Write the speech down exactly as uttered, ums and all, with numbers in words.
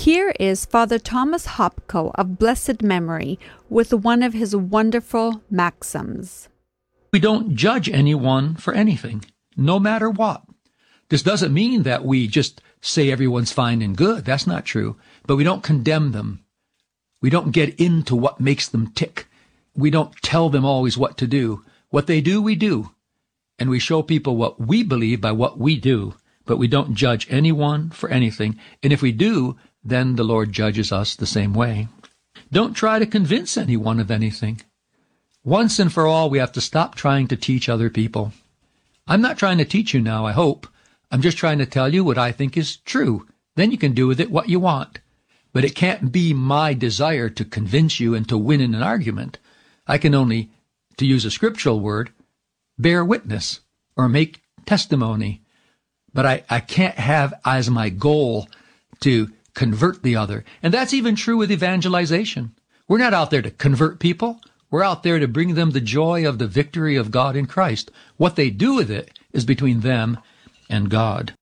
Here is Father Thomas Hopko of blessed memory with one of his wonderful maxims. We don't judge anyone for anything, no matter what. This doesn't mean that we just say everyone's fine and good. That's not true. But we don't condemn them. We don't get into what makes them tick. We don't tell them always what to do. What they do, we do. And we show people what we believe by what we do. But we don't judge anyone for anything. And if we do, then the Lord judges us the same way. Don't try to convince anyone of anything. Once and for all, we have to stop trying to teach other people. I'm not trying to teach you now, I hope. I'm just trying to tell you what I think is true. Then you can do with it what you want. But it can't be my desire to convince you and to win in an argument. I can only, to use a scriptural word, bear witness or make testimony. But I, I can't have as my goal to convert the other. And that's even true with evangelization. We're not out there to convert people. We're out there to bring them the joy of the victory of God in Christ. What they do with it is between them and God.